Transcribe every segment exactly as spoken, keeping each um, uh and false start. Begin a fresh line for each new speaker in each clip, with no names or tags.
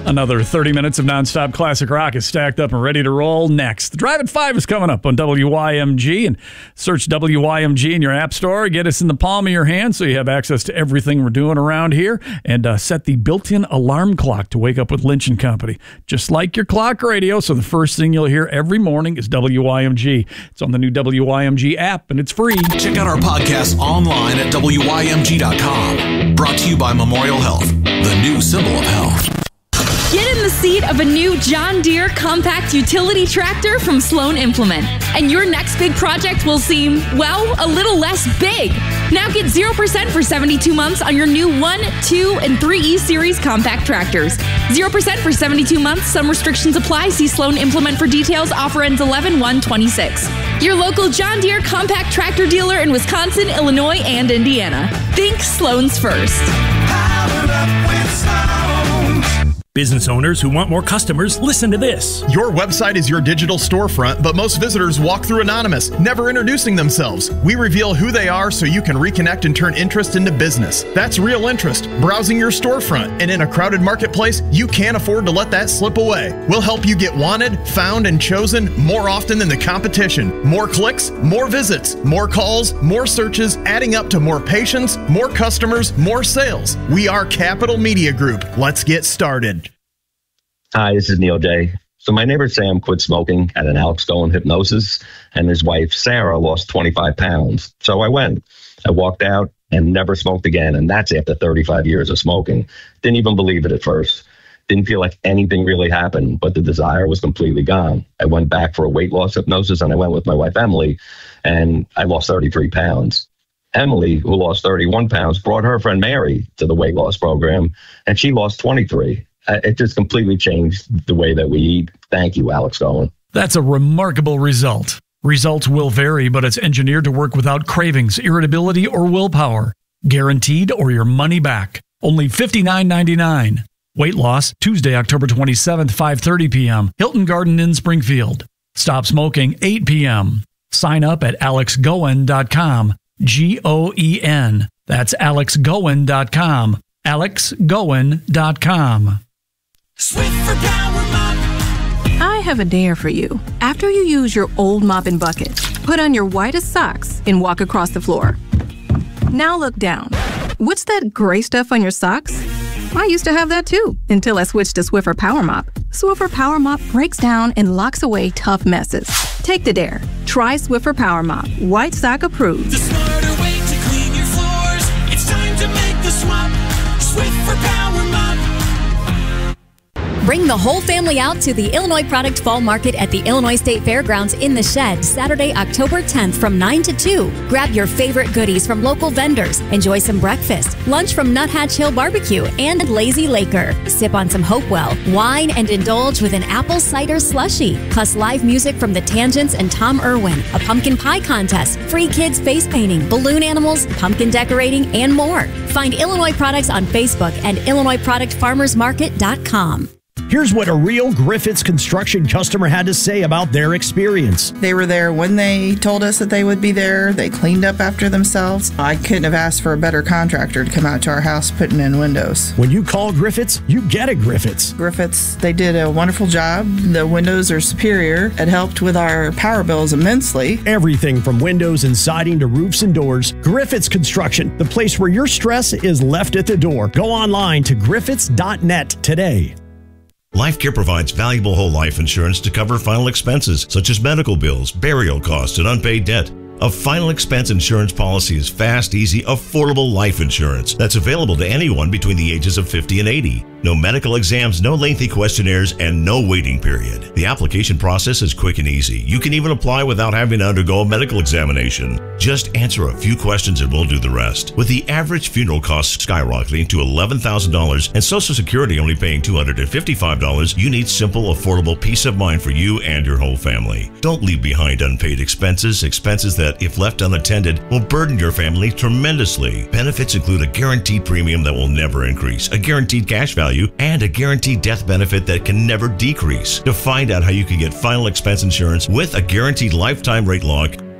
Another thirty minutes of nonstop classic rock is stacked up and ready to roll next. The Drive at five is coming up on W Y M G, and search W Y M G in your app store. Get us in the palm of your hand so you have access to everything we're doing around here, and uh, set the built-in alarm clock to wake up with Lynch and Company. Just like your clock radio, so the first thing you'll hear every morning is W Y M G. It's on the new W Y M G app, and it's free.
Check out our podcast online at W Y M G dot com. Brought to you by Memorial Health, the new symbol of health.
Get in the seat of a new John Deere compact utility tractor from Sloan Implement, and your next big project will seem, well, a little less big. Now get zero percent for seventy-two months on your new one, two, and three E Series compact tractors. zero percent for seventy-two months. Some restrictions apply. See Sloan Implement for details. Offer ends eleven one twenty-six. Your local John Deere compact tractor dealer in Wisconsin, Illinois, and Indiana. Think Sloan's first.
Powered up with Sloan.
Business owners who want more customers, listen to this.
Your website is your digital storefront, but most visitors walk through anonymous, never introducing themselves. We reveal who they are so you can reconnect and turn interest into business. That's real interest, browsing your storefront. And in a crowded marketplace, you can't afford to let that slip away. We'll help you get wanted, found, and chosen more often than the competition. More clicks, more visits, more calls, more searches, adding up to more patients, more customers, more sales. We are Capital Media Group. Let's get started.
Hi, this is Neil Day. So my neighbor Sam quit smoking at an Alex Goen hypnosis, and his wife Sarah lost twenty-five pounds. So I went. I walked out and never smoked again, and that's after thirty-five years of smoking. Didn't even believe it at first. Didn't feel like anything really happened, but the desire was completely gone. I went back for a weight loss hypnosis, and I went with my wife Emily, and I lost thirty-three pounds. Emily, who lost thirty-one pounds, brought her friend Mary to the weight loss program, and she lost twenty-three. It just completely changed the way that we eat. Thank you, Alex Goen.
That's a remarkable result. Results will vary, but it's engineered to work without cravings, irritability, or willpower. Guaranteed or your money back. Only fifty-nine ninety-nine. Weight loss, Tuesday, October twenty-seventh, five thirty p.m. Hilton Garden Inn, Springfield. Stop smoking, eight p.m. Sign up at alex goen dot com. G O E N. That's alex goen dot com. alex goen dot com.
Swiffer Power Mop.
I have a dare for you. After you use your old mop and bucket, put on your whitest socks and walk across the floor. Now look down. What's that gray stuff on your socks? I used to have that too, until I switched to Swiffer Power Mop. Swiffer Power Mop breaks down and locks away tough messes. Take the dare. Try Swiffer Power Mop. White sock approved.
The smarter way to clean your floors. It's time to make the swap. Swiffer Power Mop.
Bring the whole family out to the Illinois Product Fall Market at the Illinois State Fairgrounds in the Shed, Saturday, October tenth from nine to two. Grab your favorite goodies from local vendors. Enjoy some breakfast, lunch from Nuthatch Hill Barbecue and Lazy Laker. Sip on some Hopewell, wine, and indulge with an apple cider slushie. Plus live music from The Tangents and Tom Irwin, a pumpkin pie contest, free kids face painting, balloon animals, pumpkin decorating, and more. Find Illinois Products on Facebook and illinois product farmers market dot com.
Here's what a real Griffiths Construction customer had to say about their experience.
They were there when they told us that they would be there. They cleaned up after themselves. I couldn't have asked for a better contractor to come out to our house putting in windows.
When you call Griffiths, you get a Griffiths.
Griffiths, they did a wonderful job. The windows are superior. It helped with our power bills immensely.
Everything from windows and siding to roofs and doors. Griffiths Construction, the place where your stress is left at the door. Go online to griffiths dot net today.
LifeCare provides valuable whole life insurance to cover final expenses such as medical bills, burial costs, and unpaid debt. A final expense insurance policy is fast, easy, affordable life insurance that's available to anyone between the ages of fifty and eighty. No medical exams, no lengthy questionnaires, and no waiting period. The application process is quick and easy. You can even apply without having to undergo a medical examination. Just answer a few questions and we'll do the rest. With the average funeral costs skyrocketing to eleven thousand dollars and Social Security only paying two hundred fifty-five dollars, you need simple, affordable peace of mind for you and your whole family. Don't leave behind unpaid expenses, expenses that, if left unattended, will burden your family tremendously. Benefits include a guaranteed premium that will never increase, a guaranteed cash value, and a guaranteed death benefit that can never decrease. To find out how you can get final expense insurance with a guaranteed lifetime rate lock,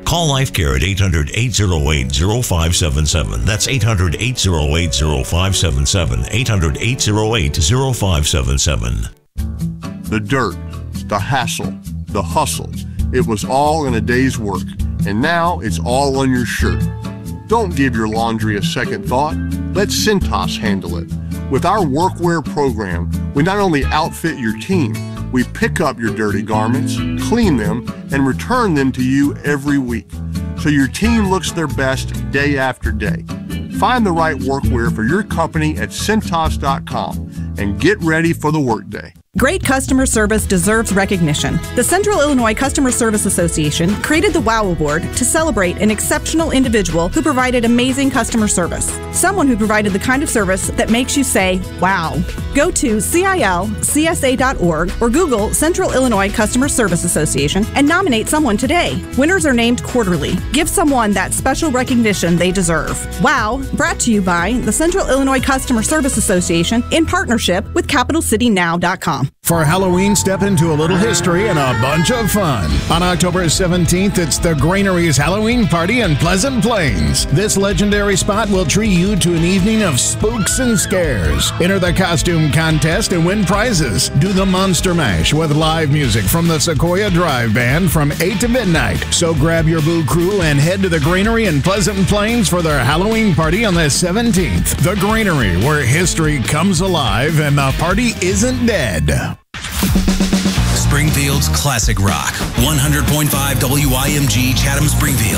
Call LifeCare at eight hundred, eight oh eight, oh five seven seven. That's eight hundred, eight oh eight, oh five seven seven. eight hundred, eight oh eight, oh five seven seven.
The dirt, the hassle, the hustle. It was all in a day's work, and now it's all on your shirt. Don't give your laundry a second thought. Let Cintas handle it. With our workwear program, we not only outfit your team, we pick up your dirty garments, clean them, and return them to you every week, so your team looks their best day after day. Find the right workwear for your company at Cintas dot com and get ready for the workday.
Great customer service deserves recognition. The Central Illinois Customer Service Association created the WOW Award to celebrate an exceptional individual who provided amazing customer service. Someone who provided the kind of service that makes you say, wow. Go to C I L C S A dot org or Google Central Illinois Customer Service Association and nominate someone today. Winners are named quarterly. Give someone that special recognition they deserve. WOW, brought to you by the Central Illinois Customer Service Association in partnership with Capital City Now dot com.
For Halloween, step into a little history and a bunch of fun. On October seventeenth, it's the Grainery's Halloween Party in Pleasant Plains. This legendary spot will treat you to an evening of spooks and scares. Enter the costume contest and win prizes. Do the Monster Mash with live music from the Sequoia Drive Band from eight to midnight. So grab your Boo Crew and head to the Grainery in Pleasant Plains for their Halloween party on the seventeenth. The Grainery, where history comes alive and the party isn't dead.
Springfield's classic rock. one hundred point five W I M G Chatham Springfield.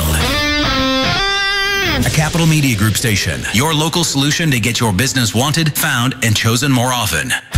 A Capital Media Group station. Your local solution to get your business wanted, found, and chosen more often.